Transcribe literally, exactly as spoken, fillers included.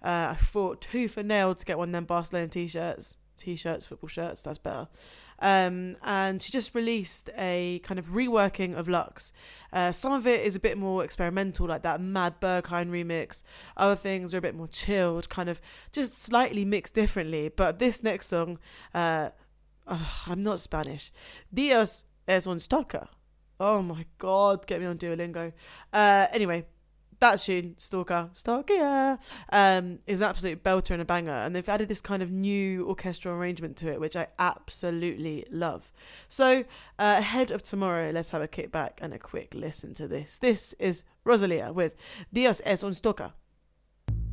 Uh, I fought tooth and nail to get one of them Barcelona t-shirts. T-shirts, football shirts, that's better. Um, and she just released a kind of reworking of Lux. Uh, some of it is a bit more experimental, like that Mad Berghain remix. Other things are a bit more chilled, kind of just slightly mixed differently. But this next song, uh, oh, I'm not Spanish. Dios es un stalker. Oh my God, get me on Duolingo. Uh, anyway, that tune, Stalker, Stalker, um, is an absolute belter and a banger. And they've added this kind of new orchestral arrangement to it, which I absolutely love. So uh, ahead of tomorrow, let's have a kick back and a quick listen to this. This is Rosalia with Dios es un Stalker.